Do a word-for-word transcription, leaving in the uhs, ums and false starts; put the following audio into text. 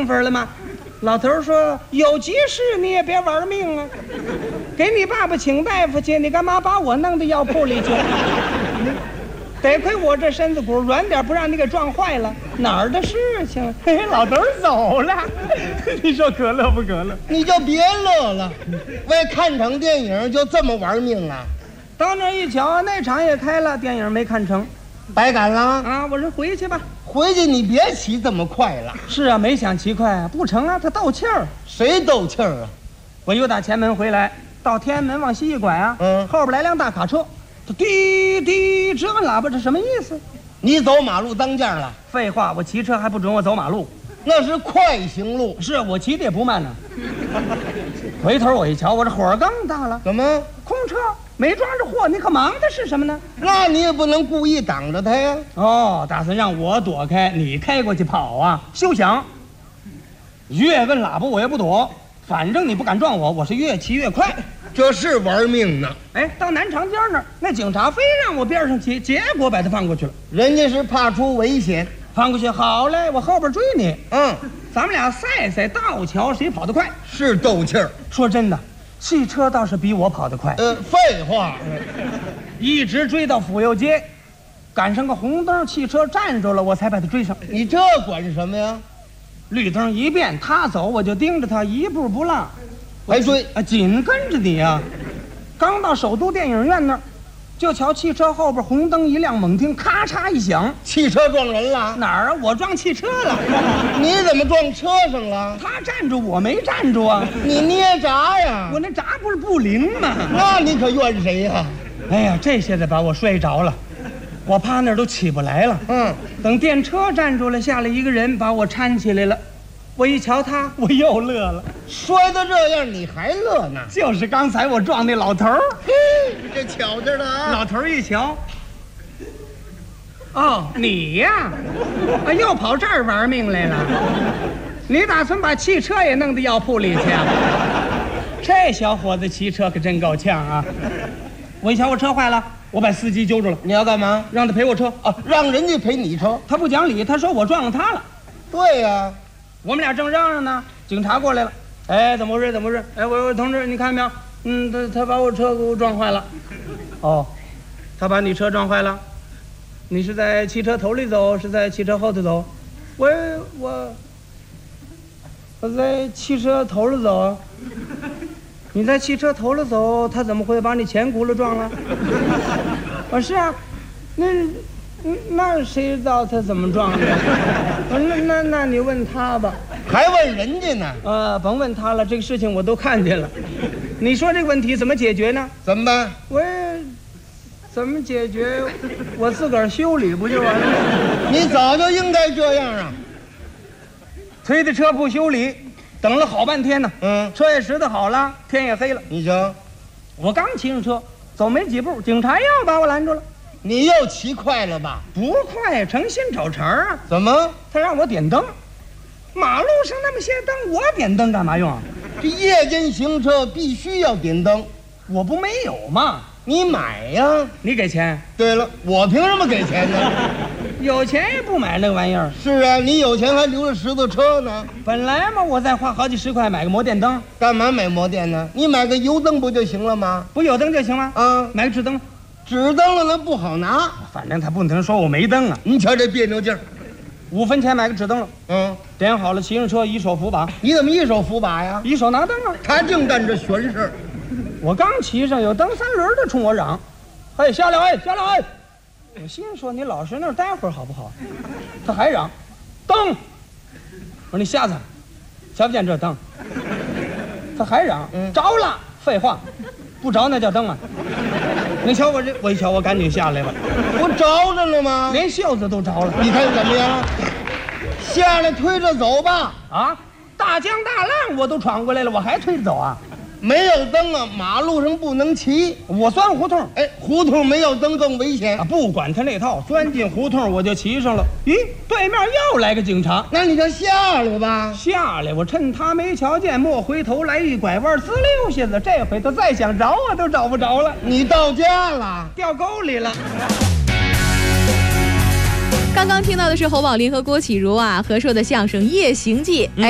功夫了吗？老头说有急事你也别玩命啊，给你爸爸请大夫去，你干嘛把我弄到药铺里去？得亏我这身子骨软点，不让你给撞坏了。哪儿的事情？嘿嘿，老头走了，你说可乐不可乐？ 你就别乐了，为看场电影就这么玩命啊？ 到那一瞧，那场也开了，电影没看成， 白赶了啊！我说回去吧， 回去你别骑这么快了。 是啊，没想骑快啊，不成啊，他斗气儿。 谁斗气儿啊？ 我又打前门回来，到天安门往西一拐啊， 嗯， 后边来辆大卡车。他滴滴直按喇叭，这什么意思？ 你走马路当间了？ 废话，我骑车还不准我走马路， 那是快行路。 是我骑的也不慢呢。回头我一瞧，我这火更大了。 怎么？ 空车没装着货，你可忙的是什么呢？ 那你也不能故意挡着他呀。 哦，打算让我躲开，你开过去跑啊？休想！越摁喇叭我也不躲，反正你不敢撞我，我是越骑越快。 这是玩命呢！ 哎，到南长街那儿，那警察非让我边上骑，结果把他放过去了。 人家是怕出危险， 放过去好嘞，我后边追你。 嗯， 咱们俩赛赛道桥谁跑得快。 是斗气儿。 说真的，汽车倒是比我跑得快。 呃，废话， 一直追到府右街，赶上个红灯，汽车站住了，我才把他追上。 你这管什么呀？ 绿灯一变，他走我就盯着他，一步不落。 还追啊，紧跟着你啊！刚到首都电影院那儿，就瞧汽车后边红灯一亮，猛听咔嚓一响， 汽车撞人了？ 哪儿啊？我撞汽车了。 你怎么撞车上了？ 他站住，我没站住啊！ 你捏闸呀？ 我那闸不是不灵吗？ 那你可怨谁呀？ 哎呀，这下子把我摔着了，我趴那儿都起不来了。 嗯， 等电车站住了，下来一个人把我搀起来了。我一瞧他，我又乐了。 摔得这样你还乐呢？ 就是刚才我撞那老头儿。 嘿，这巧劲的啊！ 老头儿一瞧，哦，你呀，啊，又跑这儿玩命来了。你打算把汽车也弄到药铺里去啊？这小伙子骑车可真够呛啊！我一瞧我车坏了，我把司机揪住了。 你要干嘛？ 让他赔我车啊？让人家赔你车？ 他不讲理，他说我撞了他了。 对呀、啊。 我们俩正嚷嚷呢，警察过来了。哎，怎么回事？怎么回事？哎，我说同志，你看没有？嗯，他他把我车给我撞坏了。哦，他把你车撞坏了？你是在汽车头里走，是在汽车后头走？我我我在汽车头里走。你在汽车头里走，他怎么会把你前轱辘撞了？我是啊，那。那谁知道他怎么撞的？那那那你问他吧， 还问人家呢？ 呃，甭问他了，这个事情我都看见了。你说这个问题怎么解决呢？ 怎么办？ 我怎么解决？我自个儿修理不就完了？ 你早就应该这样啊！ 推的车不修理，等了好半天呢。 嗯， 车也拾掇好了，天也黑了。 你瞧， 我刚骑上车，走没几步，警察又把我拦住了。 你又骑快了吧？ 不快，诚心找茬啊！ 怎么？ 他让我点灯，马路上那么些灯，我点灯干嘛用啊？ 这夜间行车必须要点灯， 我不没有吗？ 你买呀！ 你给钱？ 对了，我凭什么给钱呢？ 有钱也不买那个玩意儿。 是啊，你有钱还留着石头车呢。 本来嘛，我再花好几十块买个摩电灯， 干嘛买摩电呢？你买个油灯不就行了吗？ 不有灯就行了啊， 买个纸灯。 纸灯了那不好拿， 反正他不能说我没灯啊。 你瞧这别扭劲儿， 五分钱买个纸灯了， 嗯， 点好了，骑上车一手扶把。 你怎么一手扶把呀？ 一手拿灯啊。 他净干这玄事。 我刚骑上，有蹬三轮的冲我嚷：“嘿，下来哎，下来哎！”我心说你老实那儿待会儿好不好？他还嚷：“灯！”我说你瞎子，瞧不见这灯？他还嚷：“嗯、着了！”废话，不着那叫灯啊！你瞧我这，我一瞧我赶紧下来了， 不着着了吗？ 连袖子都着了。 你看怎么样？下来推着走吧。 啊，大江大浪我都闯过来了，我还推着走啊？ 没有灯啊，马路上不能骑。 我钻胡同， 哎，胡同没有灯更危险啊！不管他那套，钻进胡同我就骑上了。咦，对面又来个警察， 那你就下来吧。 下来，我趁他没瞧见，莫回头来一拐弯，滋溜下子。这回他再想找我都找不着了。 你到家了， 掉沟里了。 刚刚听到的是侯宝林和郭启儒啊合说的相声《夜行记》。哎。